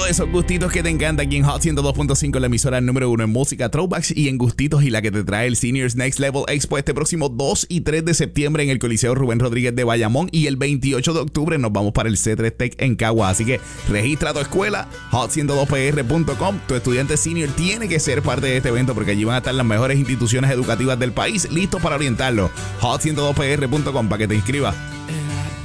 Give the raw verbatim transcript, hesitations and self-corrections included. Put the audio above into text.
Todos esos gustitos que te encantan aquí en Hot ciento dos punto cinco, la emisora número uno en música, throwbacks y en gustitos, y la que te trae el Seniors Next Level Expo este próximo dos y tres de septiembre en el Coliseo Rubén Rodríguez de Bayamón, y el veintiocho de octubre nos vamos para el C tres Tech en Cagua. Así que registra tu escuela, hot ciento dos p r punto com. Tu estudiante senior tiene que ser parte de este evento porque allí van a estar las mejores instituciones educativas del país listos para orientarlo. hot ciento dos p r punto com para que te inscribas.